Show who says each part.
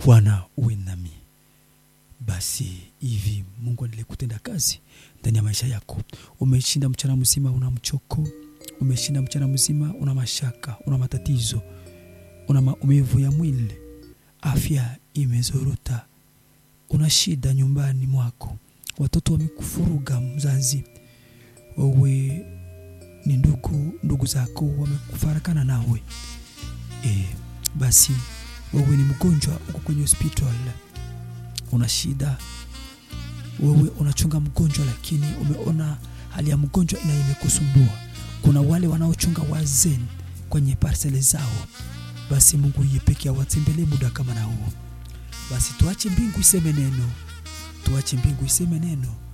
Speaker 1: Bwana uwe nami. Basi hivi Mungu endelee kutenda kazi ndani ya maisha yako. Umeshinda mchana mzima una mchoko, umeshinda mchana mzima una mashaka, una matatizo, una maumivu ya mwili, afya imezorota, una shida nyumbani mwako, watoto wamekufuruga mzazi, wewe ni ndugu zako wamekufarakana nawe. Basi wewe ni mgonjwa uko kwenye hospital, una shida, wewe unachunga mgonjwa lakini umeona hali ya mgonjwa imekusumbua. Kuna wale wanaochunga wazee kwenye parcele zao. Basi Mungu yeye pekee awatembelee muda kama na huo. Basi tuache mbingu iseme neno. Tuache mbingu iseme neno.